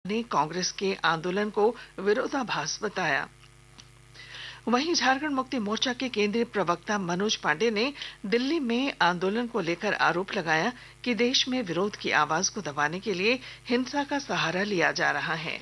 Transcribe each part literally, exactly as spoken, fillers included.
ने कांग्रेस के आंदोलन को विरोधाभास बताया। वहीं झारखंड मुक्ति मोर्चा के केंद्रीय प्रवक्ता मनोज पांडे ने दिल्ली में आंदोलन को लेकर आरोप लगाया कि देश में विरोध की आवाज को दबाने के लिए हिंसा का सहारा लिया जा रहा है।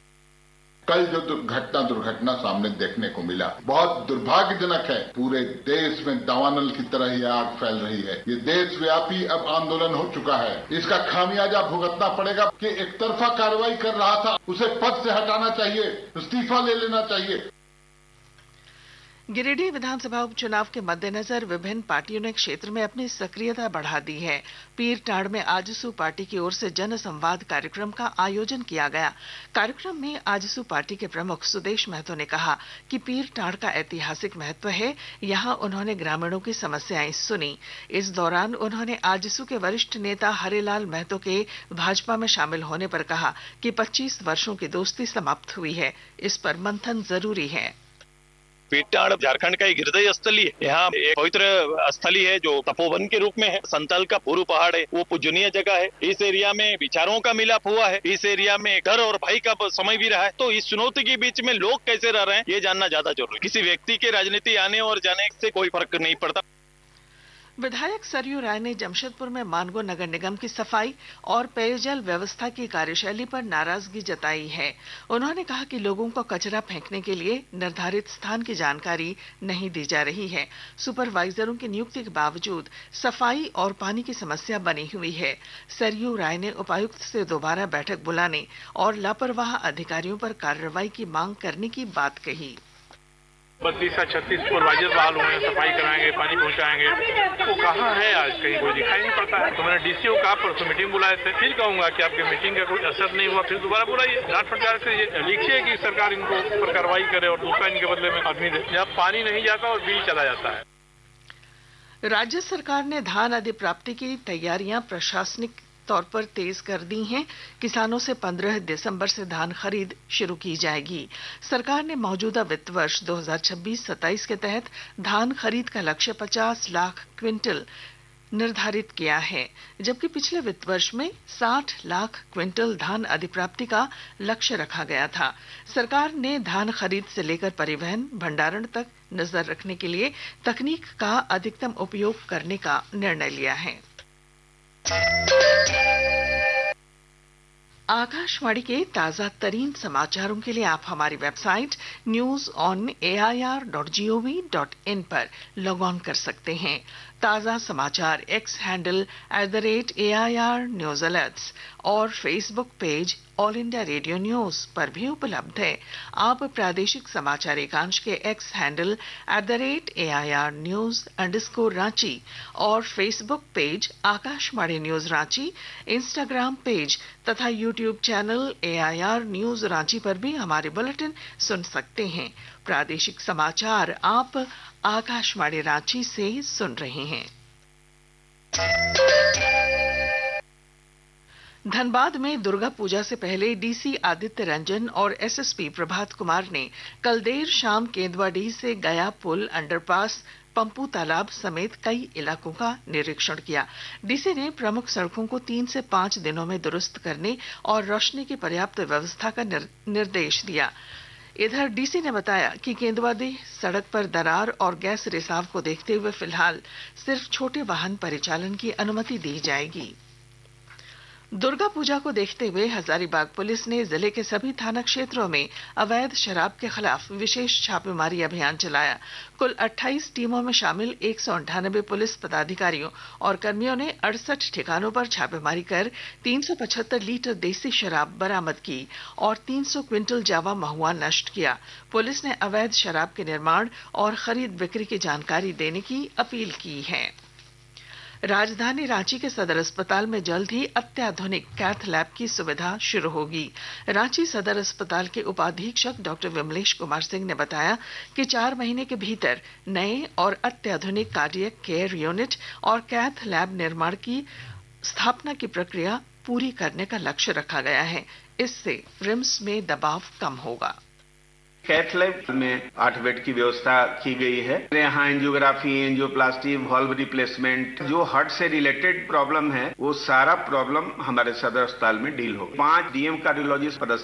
कल जो घटना दुर्घटना सामने देखने को मिला बहुत दुर्भाग्यजनक है। पूरे देश में दावानल की तरह यह आग फैल रही है। ये देशव्यापी अब आंदोलन हो चुका है। इसका खामियाजा भुगतना पड़ेगा कि एक तरफा कार्रवाई कर रहा था उसे पद से हटाना चाहिए, इस्तीफा ले लेना चाहिए। गिरिडीह विधानसभा उपचुनाव के मद्देनजर विभिन्न पार्टियों ने क्षेत्र में अपनी सक्रियता बढ़ा दी है। पीरटांड में आजसू पार्टी की ओर से जन संवाद कार्यक्रम का आयोजन किया गया। कार्यक्रम में आजसू पार्टी के प्रमुख सुदेश महतो ने कहा कि पीरटांड का ऐतिहासिक महत्व है। यहां उन्होंने ग्रामीणों की समस्याएं सुनी। इस दौरान उन्होंने आजसू के वरिष्ठ नेता हरिलाल महतो के भाजपा में शामिल होने पर कहा कि पच्चीस वर्षों की दोस्ती समाप्त हुई है, इस पर मंथन जरूरी है। पीरटांड झारखंड का एक हृदय स्थली है। यहाँ एक पवित्र स्थली है जो तपोवन के रूप में है। संताल का पूर्व पहाड़ है, वो पूजनीय जगह है। इस एरिया में विचारों का मिलाप हुआ है। इस एरिया में घर और भाई का समय भी रहा है। तो इस चुनौती के बीच में लोग कैसे रह रहे हैं ये जानना ज्यादा जरूरी है। किसी व्यक्ति के राजनीति आने और जाने से कोई फर्क नहीं पड़ता। विधायक सरयू राय ने जमशेदपुर में मानगो नगर निगम की सफाई और पेयजल व्यवस्था की कार्यशैली पर नाराजगी जताई है। उन्होंने कहा कि लोगों को कचरा फेंकने के लिए निर्धारित स्थान की जानकारी नहीं दी जा रही है। सुपरवाइजरों की नियुक्ति के बावजूद सफाई और पानी की समस्या बनी हुई है। सरयू राय ने उपायुक्त से दोबारा बैठक बुलाने और लापरवाह अधिकारियों पर कार्रवाई की मांग करने की बात कही। बत्तीस या छत्तीस सुपरवाइजर बहाल हुए हैं, सफाई कराएंगे, पानी पहुंचाएंगे, वो कहाँ है? आज कहीं कोई दिखाई नहीं पड़ता है। तो मैंने डीसीओ का परसों मीटिंग बुलाए थे। फिर कहूंगा कि आपके मीटिंग का कोई असर नहीं हुआ, फिर दोबारा बुलाइए, डांट फटकार से लिखिए कि सरकार इनको पर कार्रवाई करे और दूसरा इनके बदले में आदमी दे। जहाँ पानी नहीं जाता और बिल चला जाता है। राज्य सरकार ने धान अधिप्राप्ति की तैयारियां प्रशासनिक तौर पर तेज कर दी हैं। किसानों से पंद्रह दिसंबर से धान खरीद शुरू की जाएगी। सरकार ने मौजूदा वित्त वर्ष दो हज़ार छब्बीस सत्ताईस के तहत धान खरीद का लक्ष्य पचास लाख क्विंटल निर्धारित किया है, जबकि पिछले वित्त वर्ष में साठ लाख क्विंटल धान अधिप्राप्ति का लक्ष्य रखा गया था। सरकार ने धान खरीद से लेकर परिवहन भंडारण तक नजर रखने के लिए तकनीक का अधिकतम उपयोग करने का निर्णय लिया है। आकाशवाणी के ताजा तरीन समाचारों के लिए आप हमारी website news on A I R dot G O V dot in पर लॉग ऑन कर सकते हैं। ताजा समाचार x handle at the rate A I R news alerts और Facebook page all India radio news पर भी उपलब्ध है। आप प्रादेशिक समाचार एकांश के x handle at the rate A I R news underscore Ranchi और Facebook page Akashvani news Ranchi, Instagram page तथा YouTube channel A I R news Ranchi पर भी हमारे बुलेटिन सुन सकते हैं। प्रादेशिक समाचार आप आकाशवाणी रांची से सुन रहे हैं। धनबाद में दुर्गा पूजा से पहले डीसी आदित्य रंजन और एसएसपी प्रभात कुमार ने कल देर शाम केंदुआडीह से गया पुल, अंडरपास, पंपू तालाब समेत कई इलाकों का निरीक्षण किया। डीसी ने प्रमुख सड़कों को तीन से पांच दिनों में दुरुस्त करने और रोशनी की पर्याप्त व्यवस्था का निर, निर्देश दिया। इधर डीसी ने बताया कि केंदुआडीह सड़क पर दरार और गैस रिसाव को देखते हुए फिलहाल सिर्फ छोटे वाहन परिचालन की अनुमति दी जाएगी। दुर्गा पूजा को देखते हुए हजारीबाग पुलिस ने जिले के सभी थाना क्षेत्रों में अवैध शराब के खिलाफ विशेष छापेमारी अभियान चलाया। कुल अट्ठाईस टीमों में शामिल एक सौ अंठानबे पुलिस पदाधिकारियों और कर्मियों ने अड़सठ ठिकानों पर छापेमारी कर तीन सौ पचहत्तर लीटर देसी शराब बरामद की और तीन सौ क्विंटल जावा महुआ नष्ट किया। पुलिस ने अवैध शराब के निर्माण और खरीद बिक्री की जानकारी देने की अपील की है। राजधानी रांची के सदर अस्पताल में जल्द ही अत्याधुनिक कैथ लैब की सुविधा शुरू होगी। रांची सदर अस्पताल के उपाधीक्षक डॉक्टर विमलेश कुमार सिंह ने बताया कि चार महीने के भीतर नए और अत्याधुनिक कार्डियक केयर यूनिट और कैथ लैब निर्माण की स्थापना की प्रक्रिया पूरी करने का लक्ष्य रखा गया है। इससे रिम्स में दबाव कम होगा। कैथ लैब में आठ बेड की व्यवस्था की गई है। यहाँ एंजियोग्राफी, एंजियोप्लास्टी, वॉल्व रिप्लेसमेंट, जो हार्ट से रिलेटेड प्रॉब्लम है वो सारा प्रॉब्लम हमारे सदर अस्पताल में डील होगा। पांच डीएम कार्डियोलॉजिस्ट